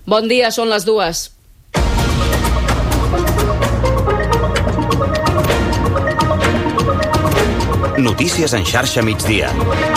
Bon dia, són les 2. Notícies en xarxa migdia.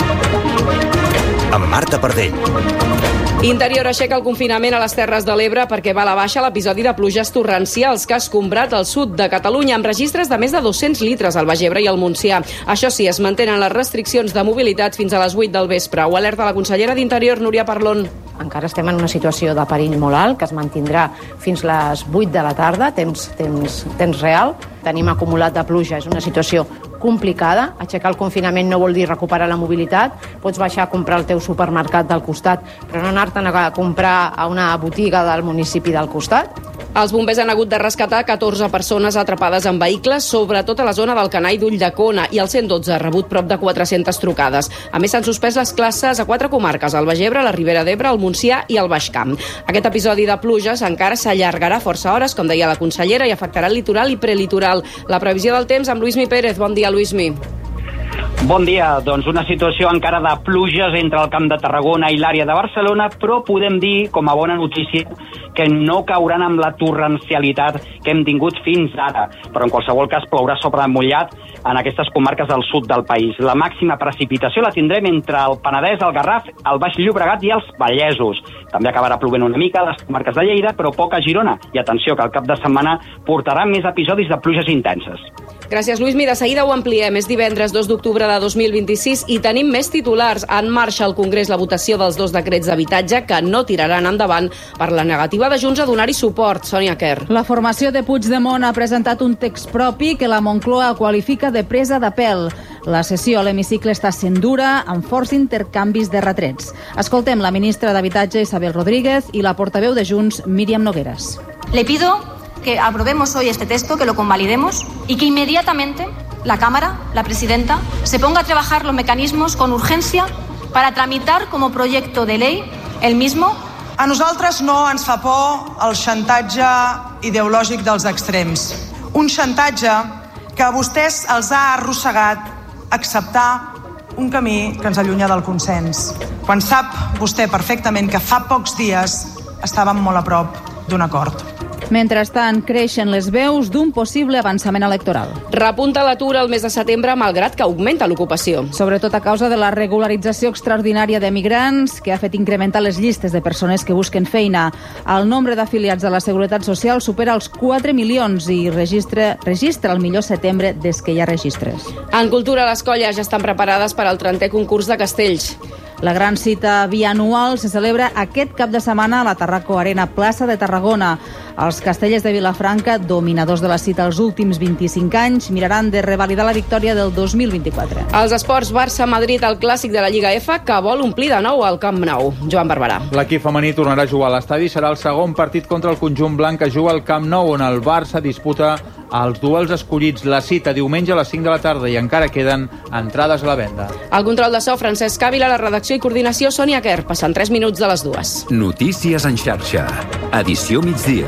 Amb Marta Pardell. Interior aixeca el confinament a les Terres de l'Ebre perquè va a la baixa l'episodi de pluges torrencials que ha escombrat el sud de Catalunya amb registres de més de 200 litres al Baix Ebre i al Montsià. Això sí, es mantenen les restriccions de mobilitat fins a les 8 del vespre. Ho alerta la consellera d'Interior, Núria Parlon. Encara estem en una situació de perill molt alt que es mantindrà fins les 8 de la tarda, temps real. Tenim acumulat de pluja, és una situació complicada. Aixecar el confinament no vol dir recuperar la mobilitat. Pots baixar a comprar al teu supermercat del costat, però no anar-te'n a comprar a una botiga del municipi del costat. Els bombers han hagut de rescatar 14 persones atrapades en vehicles, sobretot a la zona del Canall d'Ulldecona, i el 112 ha rebut prop de 400 trucades. A més, s'han suspès les classes a 4 comarques, el Baix Ebre, la Ribera d'Ebre, el Montsià i el Baix Camp. Aquest episodi de pluges encara s'allargarà força hores, com deia la consellera, i afectarà el litoral i prelitoral. La previsió del temps amb Luismi Pérez. Bon dia, Luismi. Bon dia. Doncs una situació encara de pluges entre el Camp de Tarragona i l'àrea de Barcelona, però podem dir, com a bona notícia, que no cauran amb la torrencialitat que hem tingut fins ara. Però en qualsevol cas plourà sobre mullat en aquestes comarques del sud del país. La màxima precipitació la tindrem entre el Penedès, el Garraf, el Baix Llobregat i els Vallesos. També acabarà plovent una mica a les comarques de Lleida, però poc a Girona. I atenció, que el cap de setmana portarà més episodis de pluges intenses. Gràcies, Luismi. De seguida ho ampliem. És divendres 2 d'octubre de 2026 i tenim més titulars. En marxa al Congrés la votació dels 2 decrets d'habitatge que no tiraran endavant per la negativa de Junts a donar-hi suport. Sònia Quer. La formació de Puigdemont ha presentat un text propi que la Moncloa qualifica de presa de pèl. La sessió a l'hemicicle està sent dura, amb forts intercanvis de retrets. Escoltem la ministra d'Habitatge, Isabel Rodríguez, i la portaveu de Junts, Míriam Nogueras. Le pido que aprobemos hoy este texto, que lo convalidemos y que inmediatamente la Cámara, la Presidenta, se ponga a trabajar los mecanismos con urgencia para tramitar como proyecto de ley el mismo. A nosaltres no ens fa por el xantatge ideològic dels extrems. Un xantatge que a vostès els ha arrossegat acceptar un camí que ens allunya del consens. Quan sap vostè perfectament que fa pocs dies estàvem molt a prop d'un acord. Mentrestant, creixen les veus d'un possible avançament electoral. Repunta l'atur al mes de setembre, malgrat que augmenta l'ocupació. Sobretot a causa de la regularització extraordinària de migrants, que ha fet incrementar les llistes de persones que busquen feina. El nombre d'afiliats a la Seguretat Social supera els 4 milions i registra el millor setembre des que hi ha registres. En cultura, les colles ja estan preparades per al 30è concurs de castells. La gran cita bianual se celebra aquest cap de setmana a la Tarraco Arena, plaça de Tarragona. Els castellers de Vilafranca, dominadors de la cita els últims 25 anys, miraran de revalidar la victòria del 2024. Els esports, Barça-Madrid, el clàssic de la Lliga F, que vol omplir de nou el Camp Nou. Joan Barberà. L'equip femení tornarà a jugar a l'estadi. Serà el segon partit contra el conjunt blanc que juga al Camp Nou, on el Barça disputa els duels escollits. La cita diumenge a les 5 de la tarda i encara queden entrades a la venda. El control de so, Francesc Càvila, la redacció i coordinació, Sònia Quer. Passen 3 minuts de les 2. Notícies en xarxa. Edició migdia.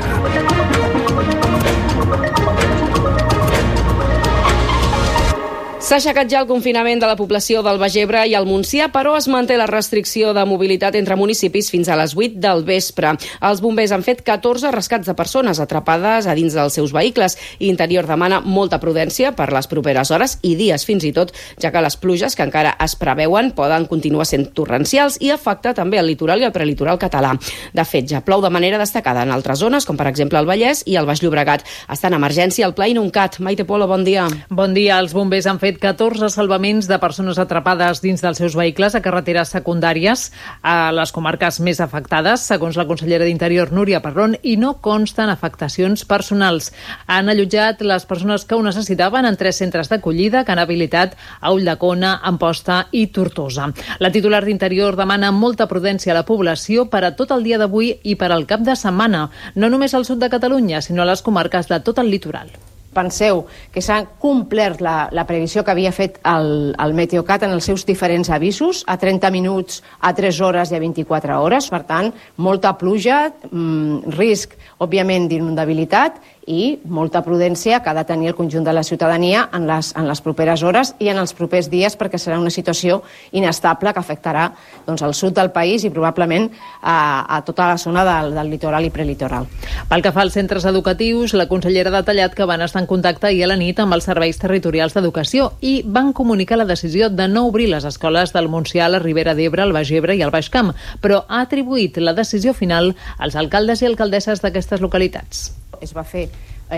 S'ha aixecat ja el confinament de la població del Baix Ebre i el Montsià, però es manté la restricció de mobilitat entre municipis fins a les 8 del vespre. Els bombers han fet 14 rescats de persones atrapades a dins dels seus vehicles i Interior demana molta prudència per les properes hores i dies fins i tot, ja que les pluges que encara es preveuen poden continuar sent torrencials i afectar també el litoral i el prelitoral català. De fet, ja plou de manera destacada en altres zones, com per exemple el Vallès i el Baix Llobregat. Està en emergència al Pla Inuncat. Maite Polo, bon dia. Bon dia. Els bombers han fet 14 salvaments de persones atrapades dins dels seus vehicles a carreteres secundàries a les comarques més afectades, segons la consellera d'Interior, Núria Parlon, i no consten afectacions personals. Han allotjat les persones que ho necessitaven en 3 centres d'acollida que han habilitat a Ulldecona, Amposta i Tortosa. La titular d'Interior demana molta prudència a la població per a tot el dia d'avui i per al cap de setmana, no només al sud de Catalunya, sinó a les comarques de tot el litoral. Penseu que s'ha complert la previsió que havia fet el Meteocat en els seus diferents avisos, a 30 minuts, a 3 hores i a 24 hores. Per tant, molta pluja, risc, òbviament, d'inundabilitat i molta prudència que ha de tenir el conjunt de la ciutadania en les properes hores i en els propers dies, perquè serà una situació inestable que afectarà el sud del país i probablement a tota la zona del litoral i prelitoral. Pel que fa als centres educatius, la consellera ha detallat que van estar en contacte ahir a la nit amb els serveis territorials d'educació i van comunicar la decisió de no obrir les escoles del Montsià, la Ribera d'Ebre, el Baix Ebre i el Baix Camp, però ha atribuït la decisió final als alcaldes i alcaldesses d'aquestes localitats. Es va fer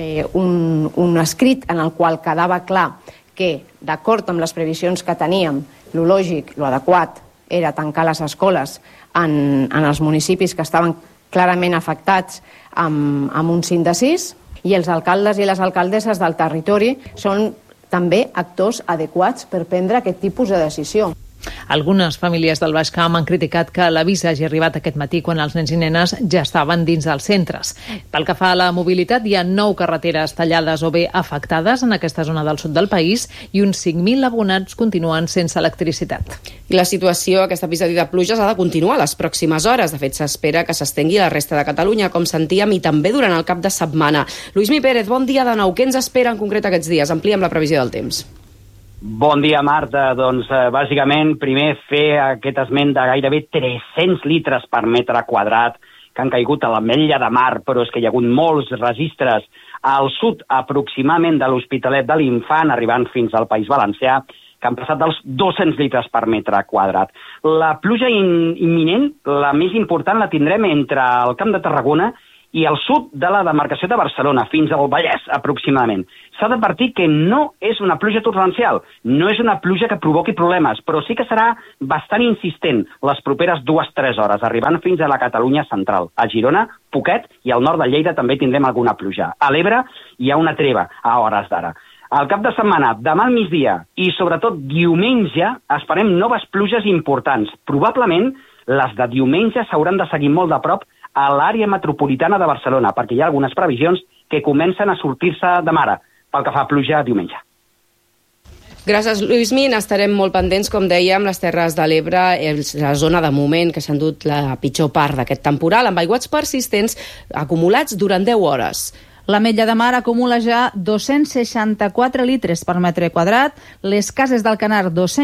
un escrit en el qual quedava clar que, d'acord amb les previsions que teníem, lo lògic, lo adequat, era tancar les escoles en els municipis que estaven clarament afectats amb un 5 de 6, i els alcaldes i les alcaldesses del territori són també actors adequats per prendre aquest tipus de decisió. Algunes famílies del Baix Camp han criticat que l'avís hagi arribat aquest matí quan els nens i nenes ja estaven dins dels centres. Pel que fa a la mobilitat, hi ha 9 carreteres tallades o bé afectades en aquesta zona del sud del país i uns 5.000 abonats continuen sense electricitat. I la situació, aquest episodi de pluges, ha de continuar les pròximes hores. De fet, s'espera que s'estengui a la resta de Catalunya, com sentíem, i també durant el cap de setmana. Lluïsmi Pérez, bon dia de nou. Què ens espera en concret aquests dies? Ampliem la previsió del temps. Bon dia, Marta. Doncs, bàsicament, primer fer aquest esment de gairebé 300 litres per metre quadrat que han caigut a l'Ametlla de Mar, però és que hi ha hagut molts registres al sud, aproximadament de l'Hospitalet de l'Infant, arribant fins al País Valencià, que han passat dels 200 litres per metre quadrat. La pluja imminent, la més important, la tindrem entre el Camp de Tarragona i al sud de la demarcació de Barcelona, fins al Vallès, aproximadament. S'ha d'advertir que no és una pluja torrencial, no és una pluja que provoqui problemes, però sí que serà bastant insistent les properes 2-3 hores, arribant fins a la Catalunya central. A Girona, poquet, i al nord de Lleida també tindrem alguna pluja. A l'Ebre hi ha una treva a hores d'ara. Al cap de setmana, demà al migdia i sobretot diumenge, esperem noves pluges importants. Probablement les de diumenge s'hauran de seguir molt de prop a l'àrea metropolitana de Barcelona, perquè hi ha algunes previsions que comencen a sortir-se de mare pel que fa a pluja diumenge. Gràcies, Lluïsmi. N'estarem molt pendents, com dèiem, les Terres de l'Ebre, la zona de moment que s'ha endut la pitjor part d'aquest temporal, amb aiguats persistents acumulats durant 10 hores. L'Ametlla de Mar acumula ja 264 litres per metre quadrat, les Cases d'Alcanar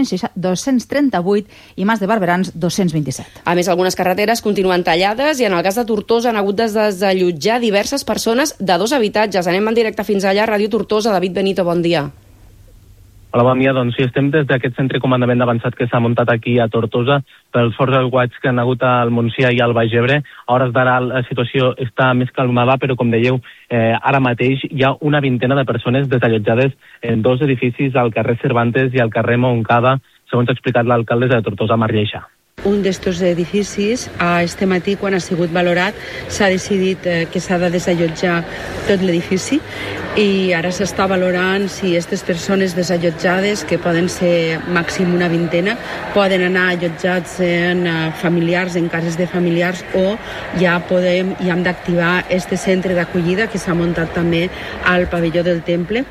238 i Mas de Barberans 227. A més, algunes carreteres continuen tallades i en el cas de Tortosa han hagut de desallotjar diverses persones de 2 habitatges. Anem en directe fins allà, Ràdio Tortosa. David Benito, bon dia. Hola, bon dia. Doncs sí, estem des d'aquest centre de comandament avançat que s'ha muntat aquí a Tortosa pels forts aiguats que han hagut al Montsià i al Baix Ebre. A hores d'ara la situació està més calmada, però com dèieu, ara mateix hi ha una vintena de persones desallotjades en 2 edificis, al carrer Cervantes i al carrer Montcada, segons ha explicat l'alcalde de Tortosa, Mar Lleixa. Un d'estos edificis, este matí, quan ha sigut valorat, s'ha decidit que s'ha de desallotjar tot l'edifici i ara s'està valorant si aquestes persones desallotjades, que poden ser màxim una vintena, poden anar allotjats en familiars, en cases de familiars, o ja hem d'activar este centre d'acollida que s'ha muntat també al pavelló del Temple.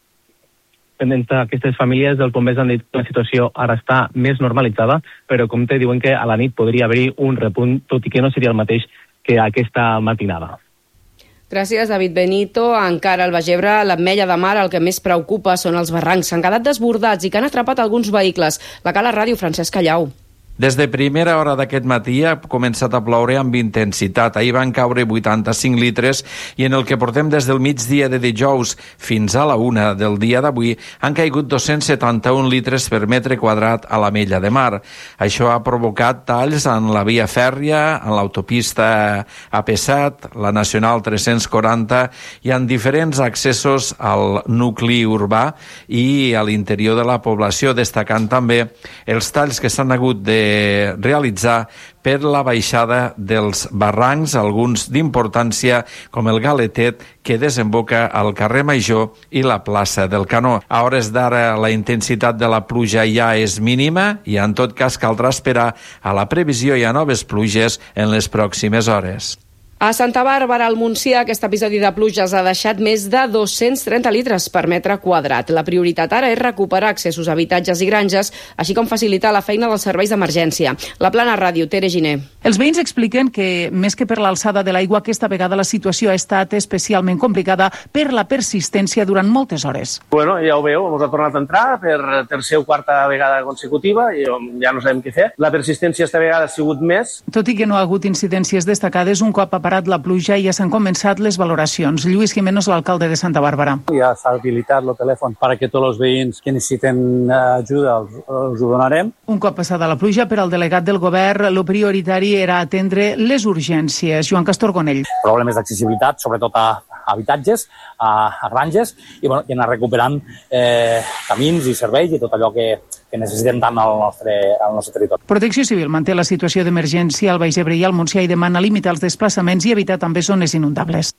Pendents d'aquestes famílies, els bombers han dit que la situació ara està més normalitzada, però com te diuen que a la nit podria haver-hi un repunt, tot i que no seria el mateix que aquesta matinada. Gràcies, David Benito. Encara al Baix Ebre, l'Ametlla de Mar, el que més preocupa són els barrancs. S'han quedat desbordats i que han atrapat alguns vehicles. La Cala Ràdio, Francesc Callau. Des de primera hora d'aquest matí ha començat a ploure amb intensitat. Ahir van caure 85 litres i en el que portem des del migdia de dijous fins a la 1 del dia d'avui han caigut 271 litres per metre quadrat a l'Ametlla de Mar. Això ha provocat talls en la via fèrria, en l'autopista AP7, la Nacional 340 i en diferents accessos al nucli urbà i a l'interior de la població, destacant també els talls que s'han hagut de realitzar per la baixada dels barrancs, alguns d'importància com el Galetet, que desemboca al carrer Major i la plaça del Canó. A hores d'ara la intensitat de la pluja ja és mínima i en tot cas caldrà esperar a la previsió i a noves pluges en les pròximes hores. A Santa Bàrbara, al Montsià, aquest episodi de pluges ha deixat més de 230 litres per metre quadrat. La prioritat ara és recuperar accessos a habitatges i granges, així com facilitar la feina dels serveis d'emergència. La Plana Ràdio, Tere Giner. Els veïns expliquen que, més que per l'alçada de l'aigua, aquesta vegada la situació ha estat especialment complicada per la persistència durant moltes hores. Bueno, ja ho veu, ens ha tornat a entrar per tercera o quarta vegada consecutiva i ja no sabem què fer. La persistència esta vegada ha sigut més. Tot i que no ha hagut incidències destacades, un cop ha parat la pluja i ja s'han començat les valoracions. Lluís Jiménez, l'alcalde de Santa Bàrbara. Ja s'ha habilitat el telèfon perquè tots els veïns que necessiten ajuda els ho donarem. Un cop passada la pluja, per al delegat del govern, el prioritari era atendre les urgències. Joan Castorgonell. Problemes d'accessibilitat, sobretot a habitatges, a granges, i anar recuperant camins i serveis i tot allò que necessitem tant al nostre territori. Protecció Civil manté la situació d'emergència al Baix Ebre i al Montsià i demana limitar els desplaçaments i evitar també zones inundables.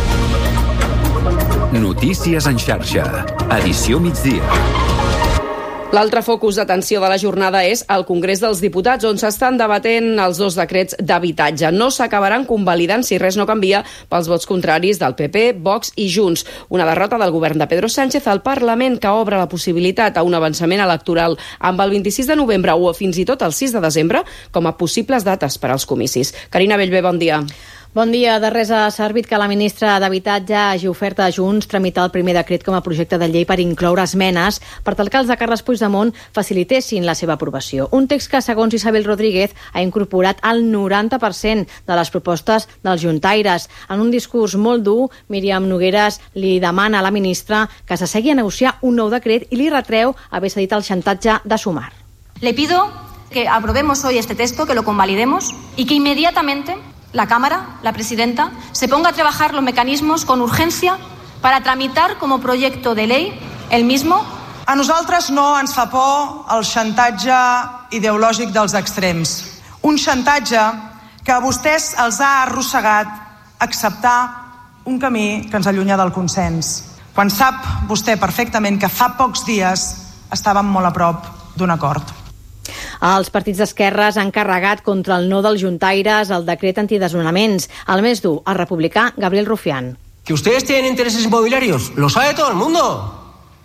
Notícies en xarxa. Edició migdia. L'altre focus d'atenció de la jornada és el Congrés dels Diputats, on s'estan debatent els dos decrets d'habitatge. No s'acabaran convalidant si res no canvia pels vots contraris del PP, Vox i Junts. Una derrota del govern de Pedro Sánchez al Parlament que obre la possibilitat a un avançament electoral amb el 26 de novembre o fins i tot el 6 de desembre com a possibles dates per als comicis. Carina Bellver, bon dia. Bon dia. De res ha servit que la ministra d'Habitatge hagi ofert a Junts tramitar el primer decret com a projecte de llei per incloure esmenes per tal que els de Carles Puigdemont facilitessin la seva aprovació. Un text que, segons Isabel Rodríguez, ha incorporat el 90% de les propostes dels juntaires. En un discurs molt dur, Míriam Nogueras li demana a la ministra que s'assegui a negociar un nou decret i li retreu haver cedit el xantatge de Sumar. Le pido que aprobemos hoy este texto, que lo convalidemos y que inmediatamente la Cámara, la Presidenta, se ponga a trabajar los mecanismos con urgencia para tramitar como proyecto de ley el mismo. A nosaltres no ens fa por el xantatge ideològic dels extrems. Un xantatge que a vostès els ha arrossegat acceptar un camí que ens allunya del consens. Quan sap vostè perfectament que fa pocs dies estàvem molt a prop d'un acord. Els partits d'esquerres han carregat contra el no dels juntaires el decret antidesnonaments. El més dur, el republicà Gabriel Rufián. Que ustedes tienen intereses inmobiliarios, lo sabe todo el mundo.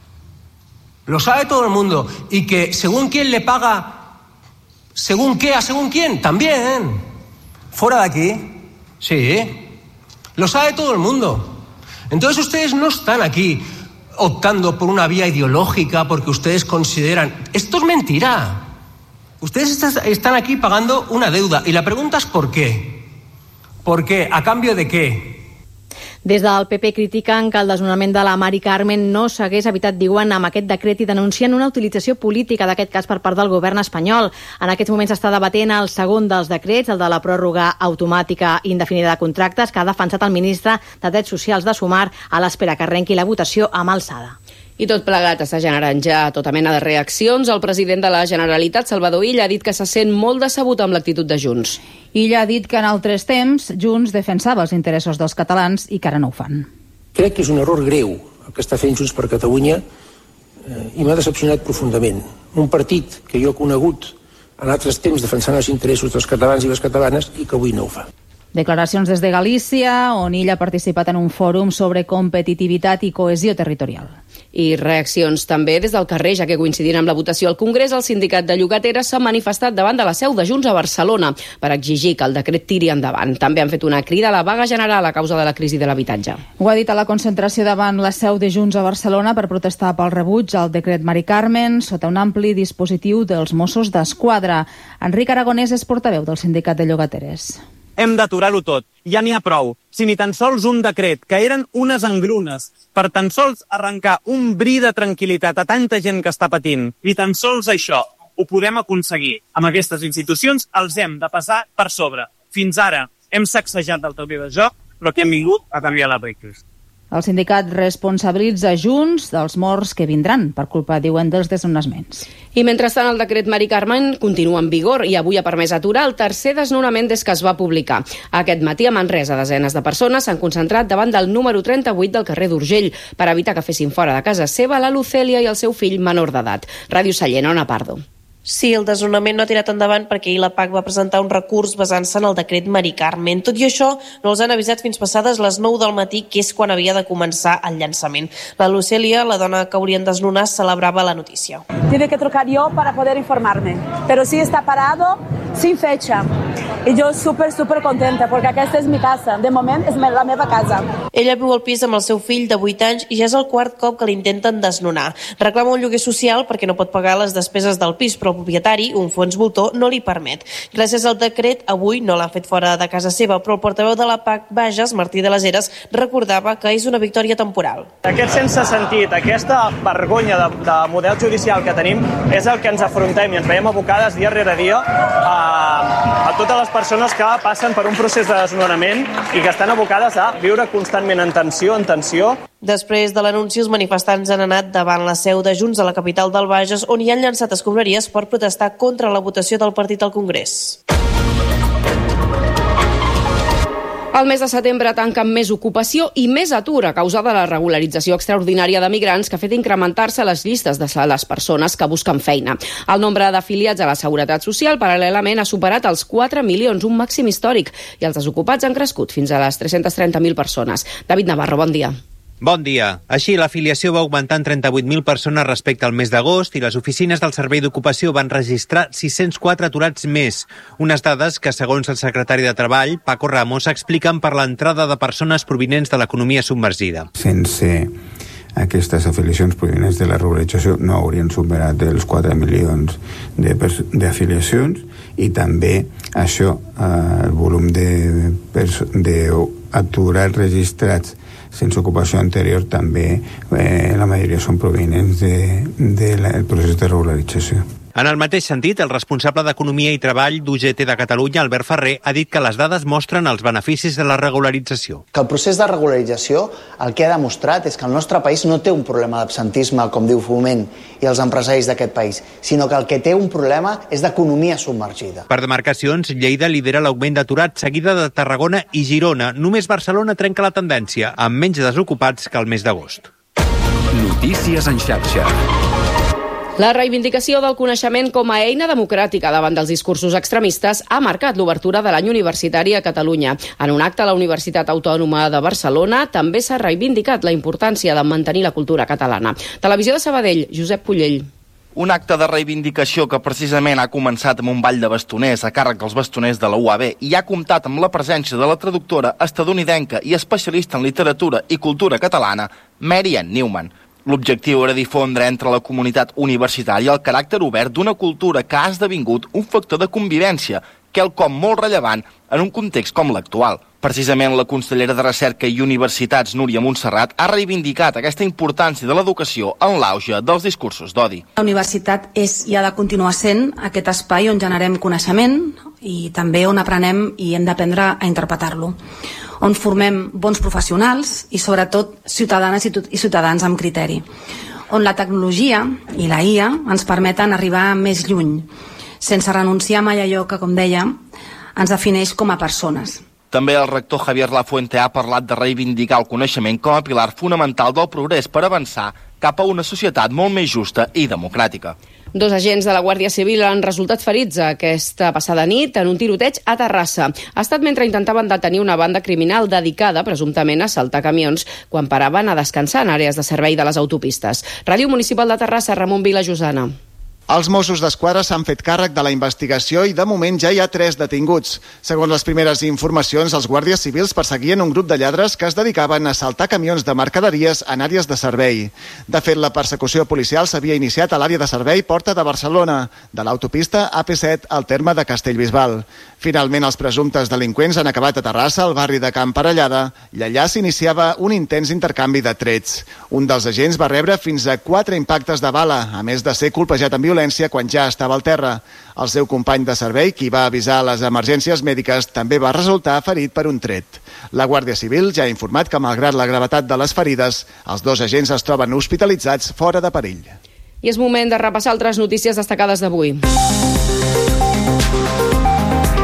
Lo sabe todo el mundo. Y que según quién le paga, según qué, a según quién, también. Fuera de aquí. Sí. Lo sabe todo el mundo. Entonces ustedes no están aquí optando por una vía ideológica porque ustedes consideran... Esto es mentira. Ustedes están aquí pagando una deuda y la pregunta es ¿por qué? ¿Por qué? ¿A cambio de qué? Des del PP critiquen que el desnonament de la Mari Carmen no s'hagués evitat, diuen, amb aquest decret i denuncien una utilització política d'aquest cas per part del govern espanyol. En aquests moments s'està debatent el segon dels decrets, el de la pròrroga automàtica indefinida de contractes, que ha defensat el ministre de Drets Socials de Sumar a l'espera que arrenqui la votació amb alçada. I tot plegat està generant ja tota mena de reaccions. El president de la Generalitat, Salvador Illa, ha dit que se sent molt decebut amb l'actitud de Junts. Illa ha dit que en altres temps Junts defensava els interessos dels catalans i que ara no ho fan. Crec que és un error greu el que està fent Junts per Catalunya i m'ha decepcionat profundament. Un partit que jo he conegut en altres temps defensant els interessos dels catalans i les catalanes i que avui no ho fa. Declaracions des de Galícia, on ell ha participat en un fòrum sobre competitivitat i cohesió territorial. I reaccions també des del carrer, ja que coincidint amb la votació al Congrés, el sindicat de llogateres s'ha manifestat davant de la seu de Junts a Barcelona per exigir que el decret tiri endavant. També han fet una crida a la vaga general a causa de la crisi de l'habitatge. Ho ha dit a la concentració davant la seu de Junts a Barcelona per protestar pel rebuig al decret Mari Carmen sota un ampli dispositiu dels Mossos d'Esquadra. Enric Aragonès és portaveu del sindicat de llogateres. Hem d'aturar-ho tot. Ja n'hi ha prou. Si ni tan sols un decret, que eren unes engrunes, per tan sols arrencar un bri de tranquil·litat a tanta gent que està patint, i tan sols això ho podem aconseguir amb aquestes institucions, els hem de passar per sobre. Fins ara hem sacsejat del taulell de joc, però que hem vingut a canviar les regles. El sindicat responsabilitza Junts dels morts que vindran per culpa, diuen, dels desnonaments. I mentrestant el decret Mari Carmen continua en vigor i avui ha permès aturar el tercer desnonament des que es va publicar. Aquest matí a Manresa desenes de persones s'han concentrat davant del número 38 del carrer d'Urgell per evitar que fessin fora de casa seva la Lucèlia i el seu fill menor d'edat. Ràdio Sallent, Ona Pardo. Sí, el desnonament no ha tirat endavant perquè ahir la PAC va presentar un recurs basant-se en el decret Mari Carmen. Tot i això, no els han avisat fins passades les 9 del matí, que és quan havia de començar el llançament. La Lucèlia, la dona que haurien desnonar, celebrava la notícia. Tiene que trucar yo para poder informarme, pero sí está parado, sin fecha. Y yo súper contenta, perquè aquesta és mi casa. De moment és la meva casa. Ella viu al pis amb el seu fill de 8 anys i ja és el quart cop que l'intenten desnonar. Reclama un lloguer social perquè no pot pagar les despeses del pis, però el propietari, un fons voltor, no li permet. Gràcies al decret, avui no l'han fet fora de casa seva, però el portaveu de la PAC, Bages, Martí de les Heres, recordava que és una victòria temporal. Aquest sense sentit, aquesta vergonya de model judicial que tenim és el que ens afrontem i ens veiem abocades dia rere dia a totes les persones que passen per un procés de desnonament i que estan abocades a viure constantment en tensió. Després de l'anunci, els manifestants han anat davant la seu de Junts a la capital del Bages, on hi han llançat escombraries per protestar contra la votació del partit al Congrés. El mes de setembre tanca amb més ocupació i més atur a causa de la regularització extraordinària de migrants que ha fet incrementar-se les llistes de les persones que busquen feina. El nombre d'afiliats a la Seguretat Social paral·lelament ha superat els 4 milions, un màxim històric, i els desocupats han crescut fins a les 330.000 persones. David Navarro, bon dia. Bon dia. Així, l'afiliació va augmentar en 38.000 persones respecte al mes d'agost i les oficines del Servei d'Ocupació van registrar 604 aturats més. Unes dades que, segons el secretari de Treball, Paco Ramos, expliquen per l'entrada de persones provinents de l'economia submergida. Sense aquestes afiliacions provinents de la regularització no haurien superat els 4 milions d'afiliacions i també això, el volum d'aturats registrats sense ocupació anterior també la majoria són provinents del procés de regularització. En el mateix sentit, el responsable d'Economia i Treball d'UGT de Catalunya, Albert Ferrer, ha dit que les dades mostren els beneficis de la regularització. Que el procés de regularització el que ha demostrat és que el nostre país no té un problema d'absentisme, com diu Foment i els empresaris d'aquest país, sinó que el que té un problema és d'economia submergida. Per demarcacions, Lleida lidera l'augment d'aturats, seguida de Tarragona i Girona. Només Barcelona trenca la tendència, amb menys desocupats que el mes d'agost. Notícies en xarxa. La reivindicació del coneixement com a eina democràtica davant dels discursos extremistes ha marcat l'obertura de l'any universitari a Catalunya. En un acte a la Universitat Autònoma de Barcelona també s'ha reivindicat la importància de mantenir la cultura catalana. Televisió de Sabadell, Josep Pullell. Un acte de reivindicació que precisament ha començat amb un ball de bastoners a càrrec dels bastoners de la UAB i ha comptat amb la presència de la traductora estatunidenca i especialista en literatura i cultura catalana, Mary Ann Newman. L'objectiu era difondre entre la comunitat universitària el caràcter obert d'una cultura que ha esdevingut un factor de convivència, quelcom molt rellevant en un context com l'actual. Precisament la consellera de Recerca i Universitats, Núria Montserrat, ha reivindicat aquesta importància de l'educació en l'auge dels discursos d'odi. La universitat és i ha de continuar sent aquest espai on generem coneixement i també on aprenem i hem d'aprendre a interpretar-lo, on formem bons professionals i sobretot ciutadanes i ciutadans amb criteri, on la tecnologia i la IA ens permeten arribar més lluny, sense renunciar mai a allò que, com deia, ens defineix com a persones. També el rector Javier Lafuente ha parlat de reivindicar el coneixement com a pilar fonamental del progrés per avançar cap a una societat molt més justa i democràtica. 2 agents de la Guàrdia Civil han resultat ferits aquesta passada nit en un tiroteig a Terrassa. Ha estat mentre intentaven detenir una banda criminal dedicada presumptament a assaltar camions quan paraven a descansar en àrees de servei de les autopistes. Ràdio Municipal de Terrassa, Ramon Vila, Josana. Els Mossos d'Esquadra s'han fet càrrec de la investigació i de moment ja hi ha 3 detinguts. Segons les primeres informacions, els guàrdies civils perseguien un grup de lladres que es dedicaven a assaltar camions de mercaderies en àrees de servei. De fet, la persecució policial s'havia iniciat a l'àrea de servei Porta de Barcelona, de l'autopista AP7 al terme de Castellbisbal. Finalment, els presumptes delinqüents han acabat a Terrassa, al barri de Camp Parellada, i allà s'iniciava un intens intercanvi de trets. Un dels agents va rebre fins a 4 impactes de bala, a més de ser colpejat amb violència quan ja estava al terra. El seu company de servei, qui va avisar les emergències mèdiques, també va resultar ferit per un tret. La Guàrdia Civil ja ha informat que, malgrat la gravetat de les ferides, els 2 agents es troben hospitalitzats fora de perill. I és moment de repassar altres notícies destacades d'avui.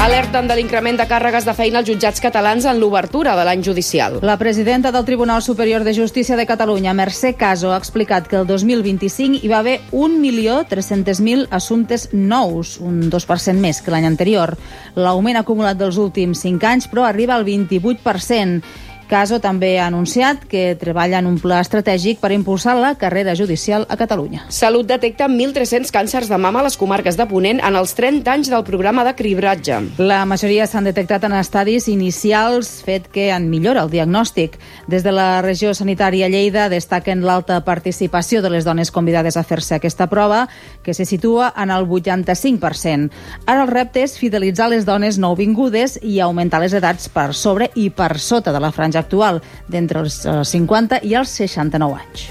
Alerten de l'increment de càrregues de feina als jutjats catalans en l'obertura de l'any judicial. La presidenta del Tribunal Superior de Justícia de Catalunya, Mercè Caso, ha explicat que el 2025 hi va haver 1.300.000 assumptes nous, un 2% més que l'any anterior. L'augment acumulat dels últims 5 anys, però, arriba al 28%. Caso també ha anunciat que treballa en un pla estratègic per impulsar la carrera judicial a Catalunya. Salut detecta 1.300 càncers de mama a les comarques de Ponent en els 30 anys del programa de cribratge. La majoria s'han detectat en estadis inicials, fet que en millora el diagnòstic. Des de la regió sanitària Lleida destaquen l'alta participació de les dones convidades a fer-se aquesta prova, que se situa en el 85%. Ara el repte és fidelitzar les dones nouvingudes i augmentar les edats per sobre i per sota de la franja actual, d'entre els 50 i els 69 anys.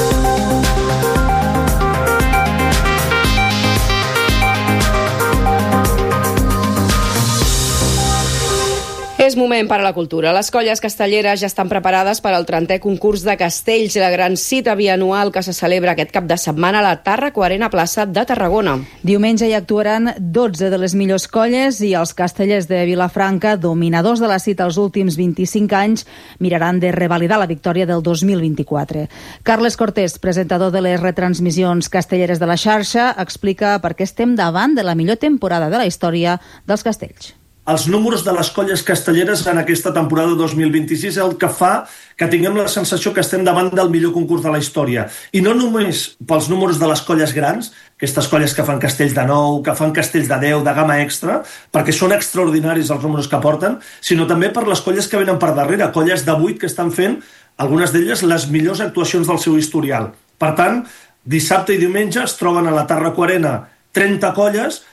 És moment per a la cultura. Les colles castelleres ja estan preparades per al 30è concurs de castells, la gran cita bianual que se celebra aquest cap de setmana a la Tàrraco Arena Plaça de Tarragona. Diumenge hi actuaran 12 de les millors colles i els castellers de Vilafranca, dominadors de la cita els últims 25 anys, miraran de revalidar la victòria del 2024. Carles Cortés, presentador de les retransmissions castelleres de la xarxa, explica per què estem davant de la millor temporada de la història dels castells. Els números de les colles castelleres en aquesta temporada 2026 és el que fa que tinguem la sensació que estem davant del millor concurs de la història. I no només pels números de les colles grans, aquestes colles que fan castells de 9, que fan castells de 10, de gamma extra, perquè són extraordinaris els números que porten, sinó també per les colles que venen per darrere, colles de 8 que estan fent, algunes d'elles, les millors actuacions del seu historial. Per tant, dissabte i diumenge es troben a la Tàrraco Arena 30 colles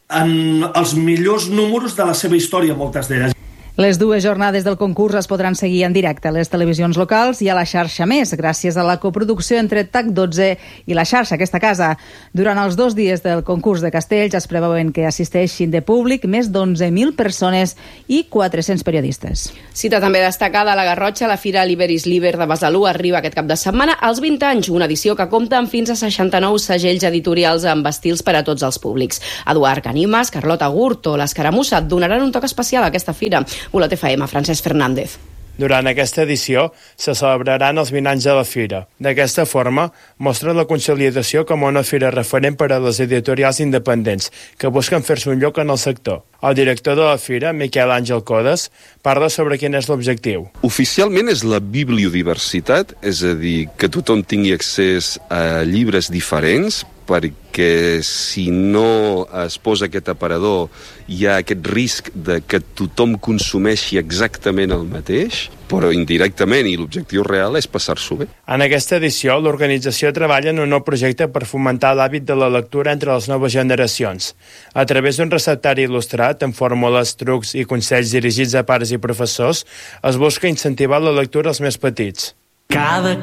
en els millors números de la seva història, moltes d'elles. Les dues jornades del concurs es podran seguir en directe a les televisions locals i a la xarxa Més, gràcies a la coproducció entre TAC12 i la xarxa, aquesta casa. Durant els 2 dies del concurs de castells es preveuen que assisteixin de públic més d'11.000 persones i 400 periodistes. Cita també destacada a la Garrotxa, la Fira Liberis Liber de Besalú arriba aquest cap de setmana als 20 anys, una edició que compta amb fins a 69 segells editorials amb estils per a tots els públics. Eduard Canimas, Carlota Gurt o l'Escaramussa donaran un toc especial a aquesta fira. Volet FM, Francesc Fernández. Durant aquesta edició se celebraran els 20 anys de la Fira. D'aquesta forma, mostra la consolidació com una fira referent per a les editorials independents que busquen fer-se un lloc en el sector. El director de la Fira, Miquel Àngel Codes, parla sobre quin és l'objectiu. Oficialment és la bibliodiversitat, és a dir, que tothom tingui accés a llibres diferents, perquè si no es posa aquest aparador hi ha aquest risc de que tothom consumeixi exactament el mateix, però indirectament, i l'objectiu real és passar-s'ho bé. En aquesta edició, l'organització treballa en un nou projecte per fomentar l'hàbit de la lectura entre les noves generacions. A través d'un receptari il·lustrat, amb fórmules, trucs i consells dirigits a pares i professors, es busca incentivar la lectura als més petits.